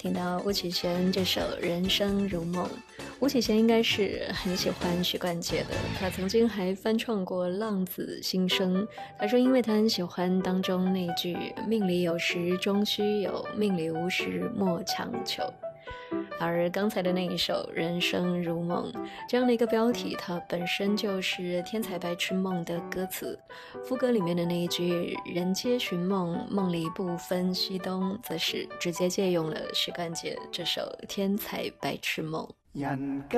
听到巫启贤这首《人生如梦》。巫启贤应该是很喜欢许冠杰的，他曾经还翻唱过《浪子心声》。他说，因为他很喜欢当中那句“命里有时终须有，命里无时莫强求”。而刚才的那一首《人生如梦》这样的一个标题，它本身就是天才白痴梦的歌词，副歌里面的那一句人皆寻梦，梦里不分西东，则是直接借用了许冠杰这首天才白痴梦。